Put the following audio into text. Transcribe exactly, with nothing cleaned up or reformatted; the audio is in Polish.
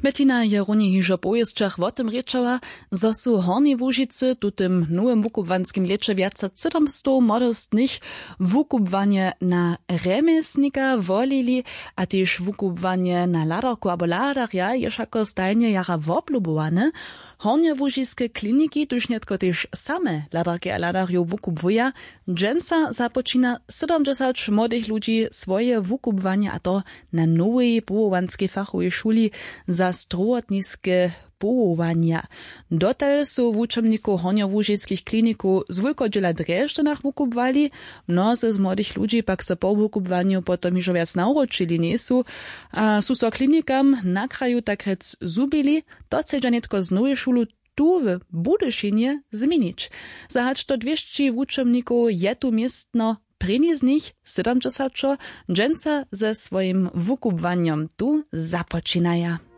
Bettina je runje hižo po jezčach o tym rečała, zo su Hornje Łužice tutym nowym wukubwanskim lecze viaca siedemsto młodostnych wukubwanie na remesnika wolili, a też wukubwanie na ladarku abo ladarja jeż jako stajnie jara woblubowane. Hornje Łužiskie kliniki tuż netko też same ladarki a ladarju wukubwuja. Dżęca započina siedemdziesiąt młodych ludzi swoje wukubwanie, a to na nowej połowanskiej fachowej szuli za strowotniskie połowania. Dotel su wučemniku Hornje Łužiskich kliniku z wulkodziela dreszczynach wukubwali, mnozy z młodych ludzi pak se po wukubwaniu potom hižo viac nauročili nesu, a su so klinikam na kraju tak rec zubili, to chcedža netko z nowej šulu tu w Budyšinie zmienić. Zahać to dwieście wučemników je tu miestno, preni z nich siedemdziesiąt dżęca ze swoim wukubwaniem tu započinaja.